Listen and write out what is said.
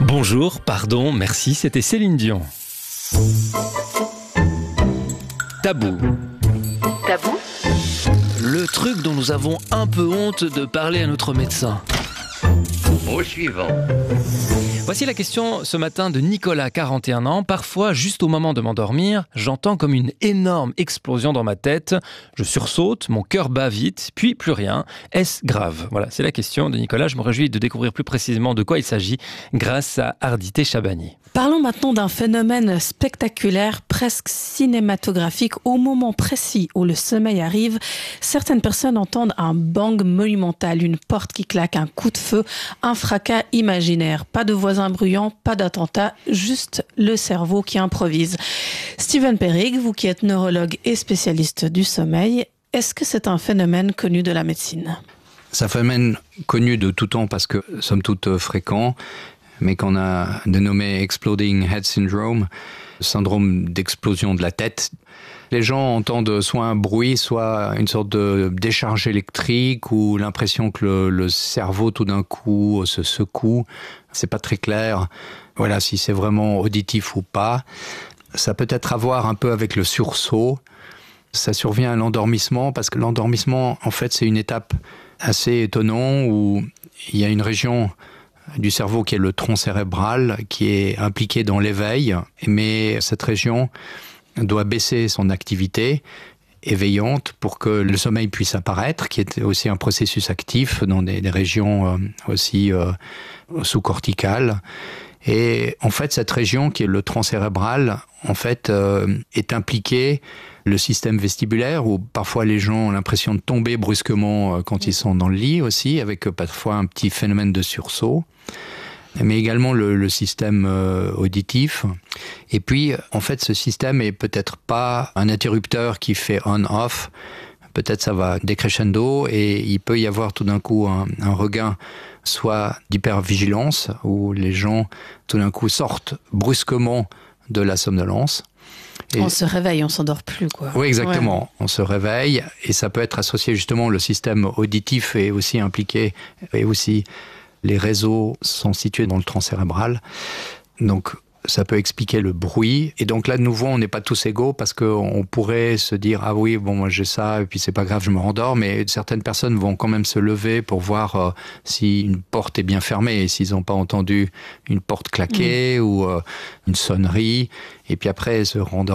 Bonjour, pardon, merci, c'était Céline Dion. Tabou. Tabou ? Le truc dont nous avons un peu honte de parler à notre médecin. Au suivant. Voici la question ce matin de Nicolas, 41 ans. Parfois, juste au moment de m'endormir, j'entends comme une énorme explosion dans ma tête. Je sursaute, mon cœur bat vite, puis plus rien. Est-ce grave ? Voilà, c'est la question de Nicolas. Je me réjouis de découvrir plus précisément de quoi il s'agit grâce à Ardité Chabani. Parlons maintenant d'un phénomène spectaculaire, presque cinématographique. Au moment précis où le sommeil arrive, certaines personnes entendent un bang monumental, une porte qui claque, un coup de feu, un fracas imaginaire. Pas de voisins bruyants, pas d'attentat, juste le cerveau qui improvise. Steven Perrig, vous qui êtes neurologue et spécialiste du sommeil, est-ce que c'est un phénomène connu de la médecine ? C'est un phénomène connu de tout temps parce que, somme toute, fréquent, mais qu'on a dénommé Exploding Head Syndrome, syndrome d'explosion de la tête. Les gens entendent soit un bruit, soit une sorte de décharge électrique ou l'impression que le cerveau tout d'un coup se secoue. C'est pas très clair. Voilà, si c'est vraiment auditif ou pas. Ça peut être à voir un peu avec le sursaut. Ça survient à l'endormissement parce que l'endormissement, en fait, c'est une étape assez étonnante où il y a une région du cerveau qui est le tronc cérébral, qui est impliqué dans l'éveil, mais cette région doit baisser son activité éveillante pour que le sommeil puisse apparaître, qui est aussi un processus actif dans des régions aussi sous-corticales. Et en fait, cette région, qui est le tronc cérébral, en fait, est impliquée le système vestibulaire, où parfois les gens ont l'impression de tomber brusquement quand ils sont dans le lit aussi, avec parfois un petit phénomène de sursaut, mais également le système auditif. Et puis, en fait, ce système est peut-être pas un interrupteur qui fait on-off. Peut-être ça va décrescendo et il peut y avoir tout d'un coup un regain soit d'hypervigilance, où les gens tout d'un coup sortent brusquement de la somnolence. Et on se réveille, on s'endort plus, quoi. Oui, exactement. Ouais. On se réveille et ça peut être associé justement, le système auditif est aussi impliqué et aussi les réseaux sont situés dans le tronc cérébral. Donc, ça peut expliquer le bruit. Et donc là, de nouveau, on n'est pas tous égaux parce qu'on pourrait se dire « Ah oui, bon, moi j'ai ça, et puis c'est pas grave, je me rendors ». Mais certaines personnes vont quand même se lever pour voir si une porte est bien fermée et s'ils n'ont pas entendu une porte claquer ou une sonnerie. Et puis après, se rendormir.